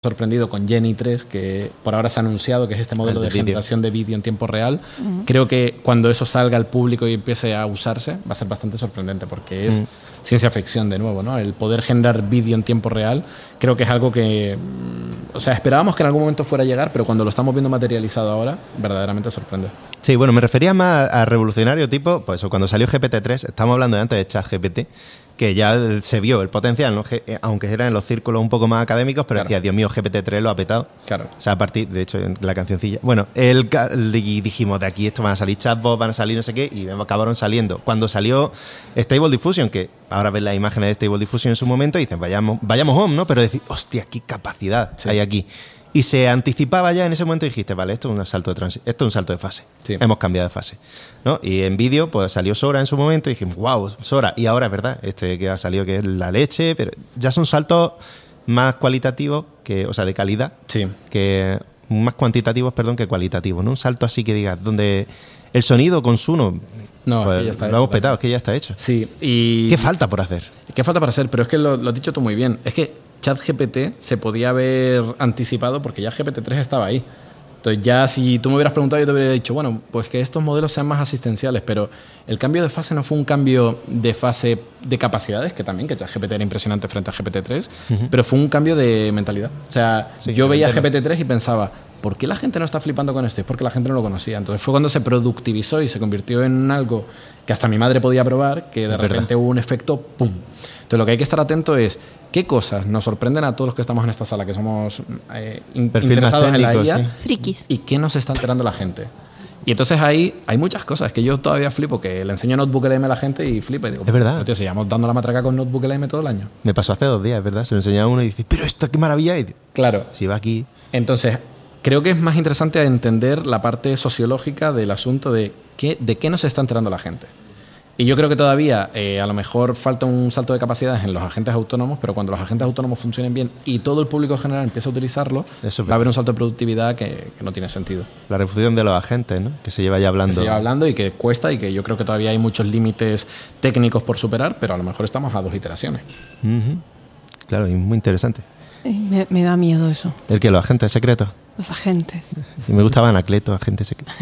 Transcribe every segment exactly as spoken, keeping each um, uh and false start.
sorprendido con Genie tres, que por ahora se ha anunciado que es este modelo de, de generación de vídeo en tiempo real. Uh-huh. Creo que cuando eso salga al público y empiece a usarse, va a ser bastante sorprendente, porque es uh-huh. ciencia ficción de nuevo, ¿no? El poder generar vídeo en tiempo real, creo que es algo que, o sea, esperábamos que en algún momento fuera a llegar, pero cuando lo estamos viendo materializado ahora, verdaderamente sorprende. Sí, bueno, me refería más a revolucionario tipo, pues cuando salió G P T tres, estamos hablando de antes de ChatGPT, que ya se vio el potencial, ¿no? Aunque era en los círculos un poco más académicos, pero claro. decía, Dios mío, G P T tres lo ha petado. Claro. O sea, a partir, de hecho, en la cancioncilla. Bueno, el, el, dijimos, de aquí esto van a salir chatbots, van a salir no sé qué, y acabaron saliendo. Cuando salió Stable Diffusion, que ahora ves las imágenes de Stable Diffusion en su momento y dicen, vayamos, vayamos home, ¿no? Pero decir, hostia, qué capacidad sí. hay aquí. Y se anticipaba ya en ese momento y dijiste, vale, esto es un salto de, trans- esto es un salto de fase. Sí. Hemos cambiado de fase, ¿no? Y en vídeo, pues salió Sora en su momento y dijimos, wow, Sora. Y ahora es verdad, este que ha salido que es la leche, pero ya son saltos más cualitativos, que, o sea, de calidad, sí. que más cuantitativos, perdón, que cualitativos, ¿no? Un salto así que digas, donde el sonido con Suno, no, pues, ya está lo hecho, hemos petado, es que ya está hecho. Sí, y... ¿Qué falta por hacer? ¿Qué falta por hacer? Pero es que lo, lo has dicho tú muy bien. Es que ChatGPT se podía haber anticipado porque ya G P T tres estaba ahí. Entonces ya si tú me hubieras preguntado, yo te hubiera dicho, bueno, pues que estos modelos sean más asistenciales, pero el cambio de fase no fue un cambio de fase de capacidades, que también, que ChatGPT era impresionante frente a G P T tres, uh-huh. pero fue un cambio de mentalidad. O sea, sí, yo veía G P T tres y pensaba, ¿por qué la gente no está flipando con esto? Es porque la gente no lo conocía. Entonces fue cuando se productivizó y se convirtió en algo que hasta mi madre podía probar, que de es repente verdad. Hubo un efecto ¡pum! Entonces lo que hay que estar atento es qué cosas nos sorprenden a todos los que estamos en esta sala, que somos eh, in- interesados técnico, en la I A, sí. frikis, y qué nos está enterando la gente. Y entonces ahí hay muchas cosas que yo todavía flipo, que le enseño Notebook L M a la gente y flipa. Y digo, es verdad. Tío, si llevamos dando la matraca con Notebook L M todo el año. Me pasó hace dos días, es verdad. Se lo enseñaba a uno y dice, pero esto qué maravilla. Y claro. Si va aquí. Entonces, creo que es más interesante entender la parte sociológica del asunto de qué, de qué nos está enterando la gente. Y yo creo que todavía eh, a lo mejor falta un salto de capacidades en los agentes autónomos, pero cuando los agentes autónomos funcionen bien y todo el público general empieza a utilizarlo, Eso va a haber un salto de productividad que, que no tiene sentido. La refusión de los agentes, ¿no? Que se lleva ya hablando. Que se lleva hablando y que cuesta y que yo creo que todavía hay muchos límites técnicos por superar, pero a lo mejor estamos a dos iteraciones. Uh-huh. Claro, y muy interesante. Me, me da miedo eso. ¿El qué? ¿Los agentes secretos? Los agentes. Y me gustaba Anacleto, agente secreto.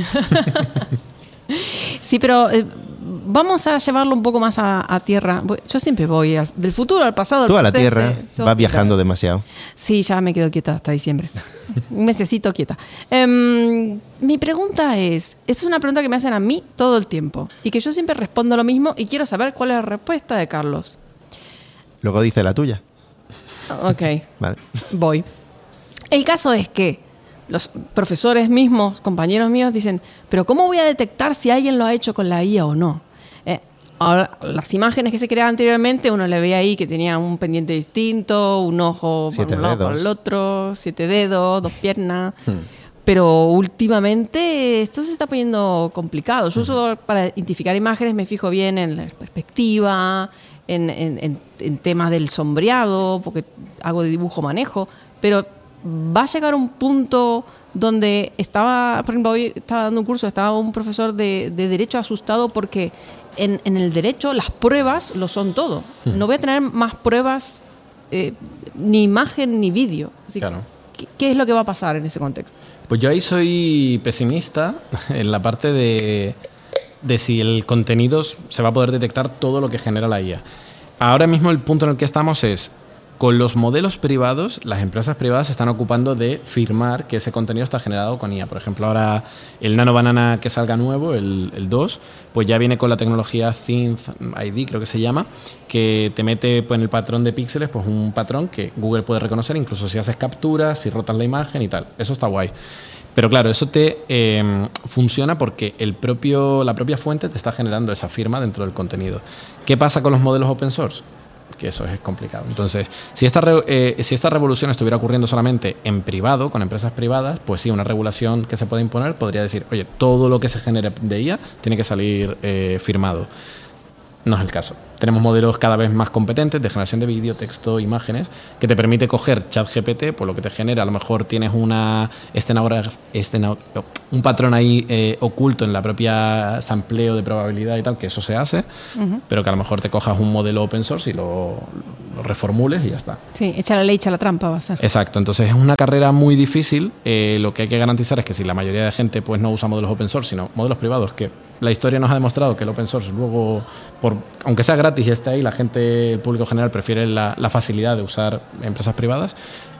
Sí, pero eh, vamos a llevarlo un poco más a, a tierra. Yo siempre voy al, del futuro al pasado. Tú al a la tierra Yo, vas viajando demasiado. Sí, ya me quedo quieta hasta diciembre. Un mesecito quieta. Um, mi pregunta es, es una pregunta que me hacen a mí todo el tiempo y que yo siempre respondo lo mismo y quiero saber cuál es la respuesta de Carlos. Luego dice la tuya. Ok, vale. Voy. El caso es que los profesores mismos, compañeros míos, dicen, pero ¿cómo voy a detectar si alguien lo ha hecho con la I A o no? Eh, ahora, las imágenes que se creaban anteriormente, uno le veía ahí que tenía un pendiente distinto, un ojo por un lado, por el otro, siete dedos, dos piernas. Hmm. Pero últimamente esto se está poniendo complicado. Yo uso para identificar imágenes, me fijo bien en la perspectiva, en, en, en, en temas del sombreado, porque hago de dibujo manejo, pero va a llegar un punto donde estaba, por ejemplo, hoy estaba dando un curso, estaba un profesor de, de Derecho asustado porque en, en el Derecho las pruebas lo son todo. Sí. No voy a tener más pruebas, eh, ni imagen ni vídeo. Así claro. ¿qué, ¿Qué es lo que va a pasar en ese contexto? Pues yo ahí soy pesimista en la parte de, de si el contenido se va a poder detectar todo lo que genera la I A. Ahora mismo el punto en el que estamos es, con los modelos privados, las empresas privadas se están ocupando de firmar que ese contenido está generado con I A. Por ejemplo, ahora el Nano Banana que salga nuevo, el, el dos, pues ya viene con la tecnología Synth I D, creo que se llama, que te mete pues, en el patrón de píxeles pues un patrón que Google puede reconocer, incluso si haces capturas, si rotas la imagen y tal. Eso está guay. Pero claro, eso te eh, funciona porque el propio, la propia fuente te está generando esa firma dentro del contenido. ¿Qué pasa con los modelos open source? Que eso es complicado. Entonces, si esta, re, eh, si esta revolución estuviera ocurriendo solamente en privado, con empresas privadas, pues sí, una regulación que se puede imponer podría decir, oye, todo lo que se genere de I A tiene que salir eh, firmado. No es el caso. tenemos modelos cada vez más competentes de generación de vídeo, texto, imágenes, que te permite coger ChatGPT, pues lo que te genera, a lo mejor tienes una escenografía, escena, un patrón ahí eh, oculto en la propia sampleo de probabilidad y tal, que eso se hace, uh-huh. pero que a lo mejor te cojas un modelo open source y lo, lo reformules y ya está. Sí, echa la ley, echa la trampa va a ser. Exacto, entonces es una carrera muy difícil. Eh, lo que hay que garantizar es que si la mayoría de gente pues no usa modelos open source, sino modelos privados, que la historia nos ha demostrado que el open source luego, por, aunque sea gratis y esté ahí, la gente, el público general prefiere la, la facilidad de usar empresas privadas.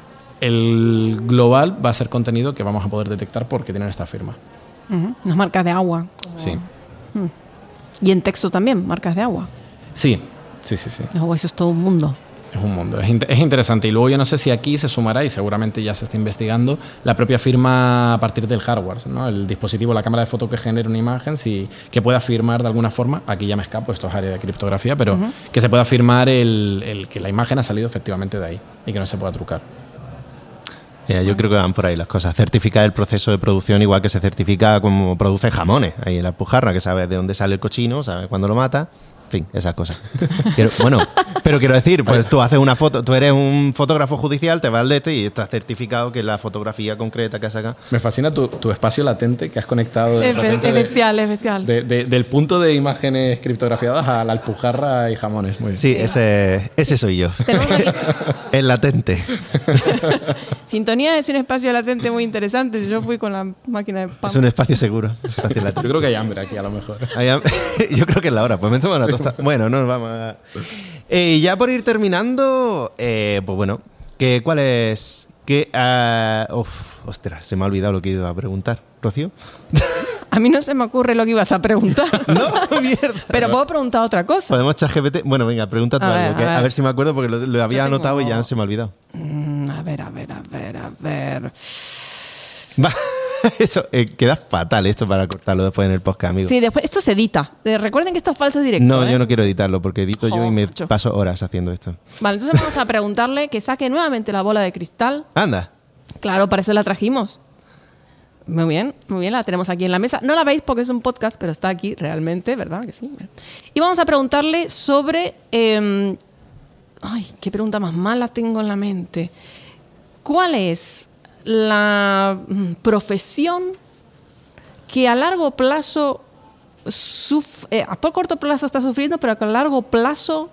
El global va a ser contenido que vamos a poder detectar porque tienen esta firma. Uh-huh. Las marcas de agua. Como... Sí. Hmm. Y en texto también, marcas de agua. Sí, sí, sí, sí. Oh, eso es todo un mundo. Es un mundo, es, in- es interesante. Y luego yo no sé si aquí se sumará, y seguramente ya se está investigando, la propia firma a partir del hardware, ¿no? El dispositivo, la cámara de foto que genera una imagen, si, que pueda firmar de alguna forma, aquí ya me escapo, esto es área de criptografía, pero uh-huh. que se pueda firmar el, el que la imagen ha salido efectivamente de ahí y que no se pueda trucar. Yeah, yo creo que van por ahí las cosas. Certificar el proceso de producción igual que se certifica como produce jamones. Ahí en la Alpujarra, que sabes de dónde sale el cochino, sabes cuándo lo mata. En fin, esas cosas. Quiero, bueno, pero quiero decir, pues tú haces una foto, tú eres un fotógrafo judicial, te vas al de este y estás certificado que la fotografía concreta que has sacado. Me fascina tu, tu espacio latente que has conectado. Es, es de, bestial, es bestial. De, de, del punto de imágenes criptografiadas a la Alpujarra y jamones. Muy bien. Sí, ese, ese soy yo. El latente. Sintonía es un espacio latente muy interesante. Yo fui con la máquina de pan. Es un espacio seguro. Espacio latente. Yo creo que hay hambre aquí, a lo mejor. Hay, yo creo que es la hora. Pues me tomo una tosta. Bueno, no nos vamos a... Eh, ya por ir terminando, eh, pues bueno, ¿qué, ¿cuál es...? ¿Qué, uh, uf, ostras, se me ha olvidado lo que iba a preguntar. ¿Rocío? A mí no se me ocurre lo que ibas a preguntar. No, mierda. Pero puedo preguntar otra cosa. ¿Podemos echar G P T? Bueno, venga, pregunta tú A algo. ver, Que, a ver. a ver si me acuerdo porque lo, lo había Yo tengo- anotado y ya se me ha olvidado. Mm, a ver, a ver, a ver, a ver. Va, eso, eh, queda fatal esto para cortarlo después en el podcast, amigo. Sí, después esto se edita. Eh, recuerden que esto es falso directo. No, ¿eh? yo no quiero editarlo porque edito yo y me Joder. paso horas haciendo esto. Vale, entonces vamos a preguntarle que saque nuevamente la bola de cristal. Anda. Claro, para eso la trajimos. Muy bien, muy bien, la tenemos aquí en la mesa. No la veis porque es un podcast, pero está aquí realmente, ¿verdad? Que sí. Y vamos a preguntarle sobre... eh, ay, qué pregunta más mala tengo en la mente. ¿Cuál es la mm, profesión que a largo plazo, suf- eh, a por corto plazo está sufriendo, pero que a largo plazo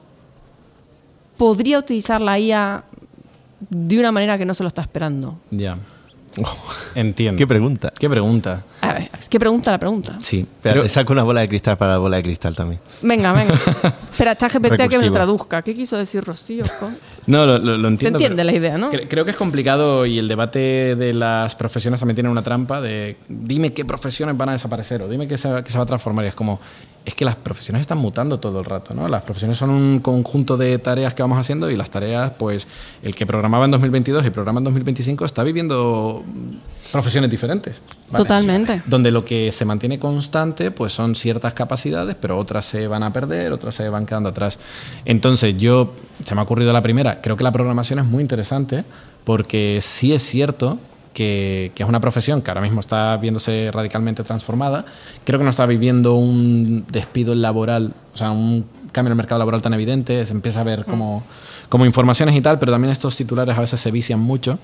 podría utilizar la I A de una manera que no se lo está esperando? Ya. Entiendo. ¿Qué pregunta? ¿Qué pregunta? A ver, ¿qué pregunta la pregunta? Sí. Espera, Pero, te saco una bola de cristal para la bola de cristal también. Venga, venga. Espera, ChatGPT a que me Recursivo. lo traduzca. ¿Qué quiso decir Rocío? no, lo, lo- lo Se entiendo. entiende pero la idea, ¿no? cre- Creo que es complicado y el debate de las profesiones también tiene una trampa de dime qué profesiones van a desaparecer o dime qué se, qué se va a transformar. Y es como, es que las profesiones están mutando todo el rato, ¿no? Las profesiones son un conjunto de tareas que vamos haciendo y las tareas, pues, el que programaba en dos mil veintidós y programa en dos mil veinticinco está viviendo mm, profesiones diferentes. ¿vale? Totalmente. Donde lo que se mantiene constante pues son ciertas capacidades, pero otras se van a perder, otras se van quedando atrás. Entonces yo, se me ha ocurrido la primera, creo que la programación es muy interesante porque sí es cierto que, que es una profesión que ahora mismo está viéndose radicalmente transformada. Creo que no está viviendo un despido laboral, o sea, un cambio en el mercado laboral tan evidente, se empieza a ver como, como informaciones y tal, pero también estos titulares a veces se vician mucho.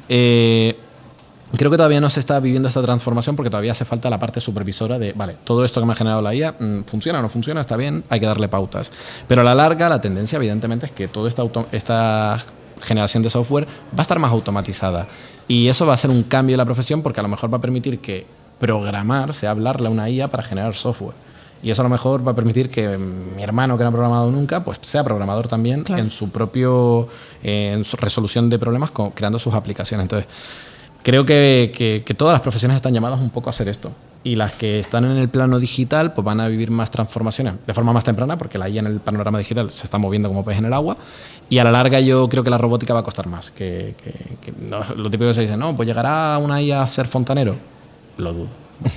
Eh, Creo que todavía no se está viviendo esta transformación porque todavía hace falta la parte supervisora de, vale, todo esto que me ha generado la I A, mmm, ¿funciona o no funciona? Está bien, hay que darle pautas. Pero a la larga, la tendencia evidentemente es que toda esta, auto- esta generación de software va a estar más automatizada. Y eso va a ser un cambio en la profesión porque a lo mejor va a permitir que programar sea hablarle a una I A para generar software. Y eso a lo mejor va a permitir que mi hermano, que no ha programado nunca, pues sea programador también Claro. en su propio eh, en su resolución de problemas, co- creando sus aplicaciones. Entonces, creo que, que, que todas las profesiones están llamadas un poco a hacer esto. Y las que están en el plano digital pues van a vivir más transformaciones de forma más temprana, porque la I A en el panorama digital se está moviendo como pez en el agua. Y a la larga yo creo que la robótica va a costar más. Que, que, que no, lo típico que se dice, no, pues llegará una I A a ser fontanero. Lo dudo.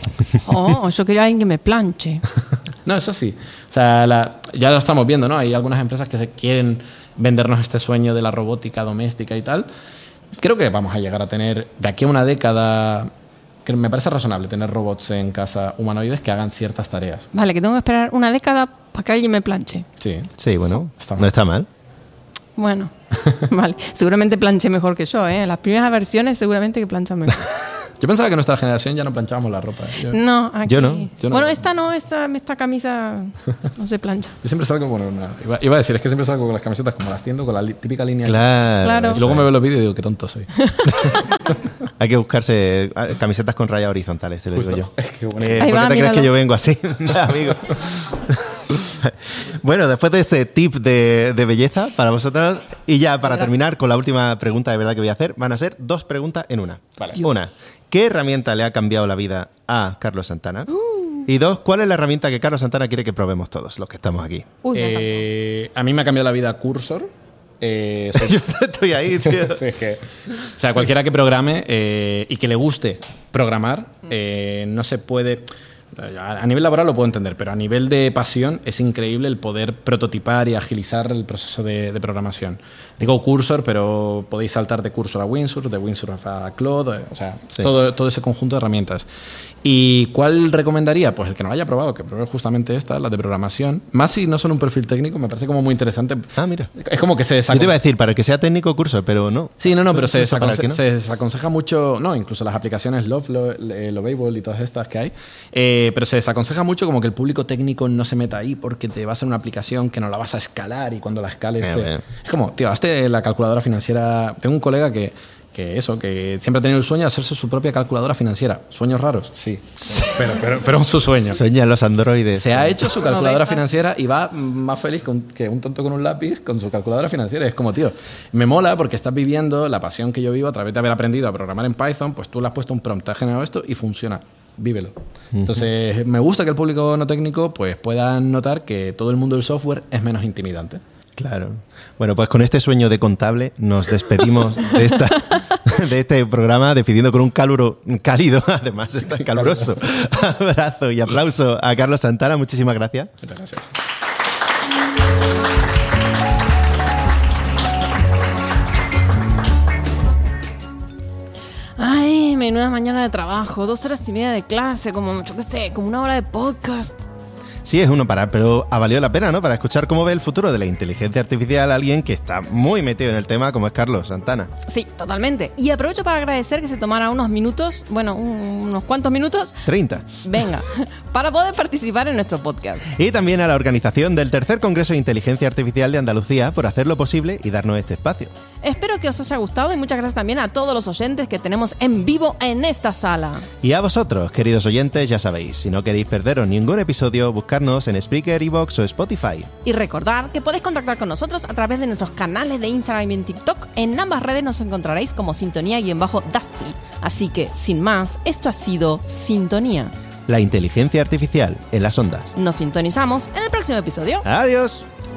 Oh, yo quería alguien que me planche. No, eso sí. O sea, la- ya lo estamos viendo, ¿no? Hay algunas empresas que se quieren vendernos este sueño de la robótica doméstica y tal. Creo que vamos a llegar a tener de aquí a una década, que me parece razonable tener robots en casa humanoides que hagan ciertas tareas. Vale, que tengo que esperar una década para que alguien me planche. Sí. Sí, bueno, Está no mal. está mal. Bueno, vale. Seguramente planché mejor que yo, ¿eh? Las primeras versiones seguramente que planchan mejor. Yo pensaba que nuestra generación ya no planchábamos la ropa. ¿eh? Yo, No, aquí... Yo no. Yo no. Bueno, esta no, esta, esta camisa no se plancha. yo siempre salgo con una... Iba, iba a decir, es que siempre salgo con las camisetas como las tiendo, con la li- típica línea. Claro. Claro. Y luego me veo los vídeos y digo, qué tonto soy. Hay que buscarse ah, camisetas con rayas horizontales, te lo digo Justo. yo. Es que bueno. Eh, Ahí ¿Por va, qué te crees míralo. que yo vengo así, amigo? Bueno, después de este tip de, de belleza para vosotros, y ya para Gracias. terminar con la última pregunta de verdad que voy a hacer, van a ser dos preguntas en una. Vale. Una, ¿qué herramienta le ha cambiado la vida a Carlos Santana? Uh. Y dos, ¿cuál es la herramienta que Carlos Santana quiere que probemos todos los que estamos aquí? Uy, me encanta. Eh, a mí me ha cambiado la vida Cursor. Eh, soy- Yo estoy ahí, tío. Sí, es que, o sea, cualquiera que programe eh, y que le guste programar, eh, no se puede... A nivel laboral lo puedo entender, pero a nivel de pasión es increíble el poder prototipar y agilizar el proceso de, de programación. Digo Cursor, pero podéis saltar de Cursor a Windsurf, de Windsurf a Claude, o sea, Sí. todo, todo ese conjunto de herramientas. ¿Y cuál recomendaría? Pues el que no lo haya probado, que pruebe justamente esta, la de programación. Más si no son un perfil técnico, me parece como muy interesante. Ah, mira. Es como que se Yo desaconseja. te iba a decir, para el que sea técnico curso, pero no. Sí, no, no, pero se, Eso para el desaconse- que no. se desaconseja mucho, no, incluso las aplicaciones Love, Lo- eh, Lovable y todas estas que hay, eh, pero se desaconseja mucho como que el público técnico no se meta ahí porque te va a ser una aplicación que no la vas a escalar y cuando la escales... Eh, te- bueno. Es como, tío, hazte la calculadora financiera... Tengo un colega que, que eso, que siempre ha tenido el sueño de hacerse su propia calculadora financiera. ¿Sueños raros? Sí. Pero, pero, pero es su sueño. Sueñan los androides. Se ha hecho su calculadora No, financiera y va más feliz con- que un tonto con un lápiz con su calculadora financiera. Es como, tío, me mola porque estás viviendo la pasión que yo vivo a través de haber aprendido a programar en Python, pues tú le has puesto un prompt, te has generado esto y funciona. Vívelo. Entonces, me gusta que el público no técnico pues pueda notar que todo el mundo del software es menos intimidante. Claro. Bueno, pues con este sueño de contable nos despedimos de esta de este programa despidiendo con un caluro cálido, además está caluroso. Abrazo y aplauso a Carlos Santana, muchísimas gracias. Muchas gracias. Ay, menuda mañana de trabajo, dos horas y media de clase, como, yo qué sé, como una hora de podcast. Sí, es uno para, pero ha valido la pena, ¿no? Para escuchar cómo ve el futuro de la inteligencia artificial a alguien que está muy metido en el tema, como es Carlos Santana. Sí, totalmente. Y aprovecho para agradecer que se tomara unos minutos, bueno, un- unos cuantos minutos, treinta. venga, para poder participar en nuestro podcast. Y también a la organización del tercer Congreso de Inteligencia Artificial de Andalucía por hacerlo posible y darnos este espacio. Espero que os haya gustado y muchas gracias también a todos los oyentes que tenemos en vivo en esta sala. Y a vosotros, queridos oyentes, ya sabéis, si no queréis perderos ningún episodio, buscarnos en Spreaker, iVoox o Spotify. Y recordad que podéis contactar con nosotros a través de nuestros canales de Instagram y en TikTok. En ambas redes nos encontraréis como Sintonía-Dasi. Así que, sin más, esto ha sido Sintonía. La inteligencia artificial en las ondas. Nos sintonizamos en el próximo episodio. ¡Adiós!